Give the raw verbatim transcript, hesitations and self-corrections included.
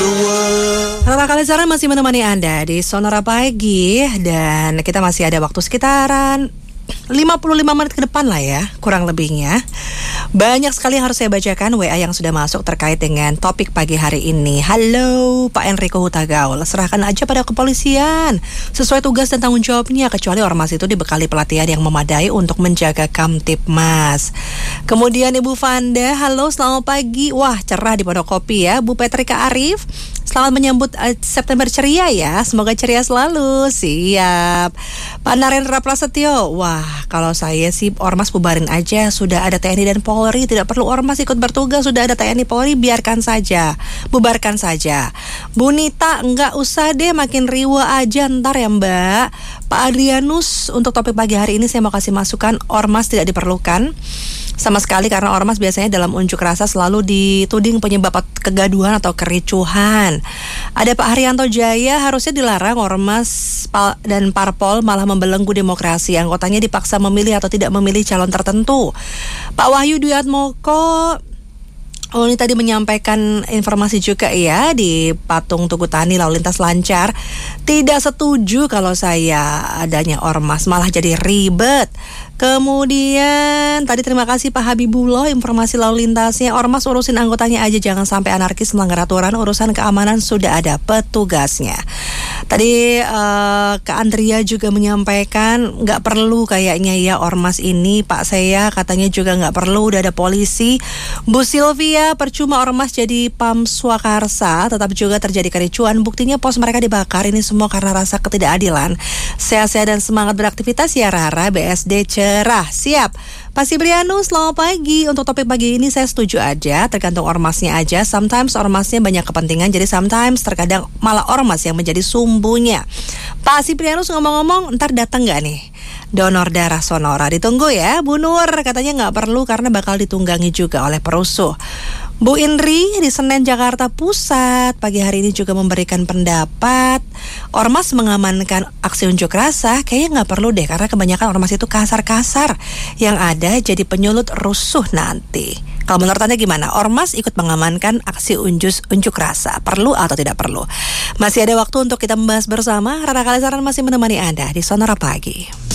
Rara Kalisaran masih menemani Anda di Sonora Pagi. Dan kita masih ada waktu sekitaran lima puluh lima menit ke depan lah ya, kurang lebihnya. Banyak sekali yang harus saya bacakan W A yang sudah masuk terkait dengan topik pagi hari ini. Halo Pak Enrico Hutagaul, serahkan aja pada kepolisian sesuai tugas dan tanggung jawabnya, kecuali ormas itu dibekali pelatihan yang memadai untuk menjaga Kamtipmas. Kemudian Ibu Vanda, halo selamat pagi. Wah cerah di Pondok Kopi ya. Bu Petrika Arif, selamat menyambut uh, September ceria ya. Semoga ceria selalu. Siap. Pak Narendra Prasetyo, wah kalau saya sih ormas bubarin aja. Sudah ada T N I dan Polri, tidak perlu ormas ikut bertugas. Sudah ada T N I Polri, biarkan saja, bubarkan saja. Bu Nita, enggak usah deh, makin riwa aja ntar ya Mbak. Pak Adrianus, untuk topik pagi hari ini saya mau kasih masukan, ormas tidak diperlukan sama sekali, karena ormas biasanya dalam unjuk rasa selalu dituding penyebab kegaduhan atau kericuhan. Ada Pak Haryanto Jaya, harusnya dilarang ormas dan parpol malah membelenggu demokrasi. Anggotanya dipaksa memilih atau tidak memilih calon tertentu. Pak Wahyu Duyatmoko, oh ini tadi menyampaikan informasi juga ya di Patung Tugu Tani lalu lintas lancar. Tidak setuju kalau saya adanya ormas, malah jadi ribet. Kemudian tadi terima kasih Pak Habibullah informasi lalu lintasnya. Ormas urusin anggotanya aja, jangan sampai anarkis melanggar aturan. Urusan keamanan sudah ada petugasnya. Tadi uh, Kak Andrea juga menyampaikan nggak perlu kayaknya ya ormas ini. Pak saya katanya juga nggak perlu, udah ada polisi. Bu Sylvia, percuma ormas jadi Pam Swakarsa, tetap juga terjadi kericuan. Buktinya pos mereka dibakar, ini semua karena rasa ketidakadilan. Sehat-sehat dan semangat beraktivitas ya Rara, B S D cerah. Siap. Pak Sibrianu, selamat pagi. Untuk topik pagi ini saya setuju aja, tergantung ormasnya aja. Sometimes ormasnya banyak kepentingan, jadi sometimes terkadang malah ormas yang menjadi sumbunya. Pak Sibrianus ngomong-ngomong, ntar datang nggak nih donor darah Sonora? Ditunggu ya. Bu Nur katanya nggak perlu karena bakal ditunggangi juga oleh perusuh. Bu Indri di Senen Jakarta Pusat pagi hari ini juga memberikan pendapat, ormas mengamankan aksi unjuk rasa kayaknya nggak perlu deh, karena kebanyakan ormas itu kasar-kasar, yang ada jadi penyulut rusuh nanti. Kalau menurut Anda gimana? Ormas ikut mengamankan aksi unjuk, unjuk rasa, perlu atau tidak perlu? Masih ada waktu untuk kita membahas bersama. Rara Kalisaran masih menemani Anda di Sonora Pagi.